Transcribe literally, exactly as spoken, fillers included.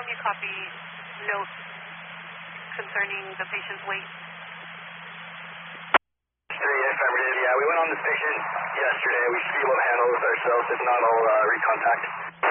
Can you copy note concerning the patient's weight? Three, affirmative. Yeah, we went on this patient yesterday. We should be able to handle this ourselves. If not, I'll uh, recontact.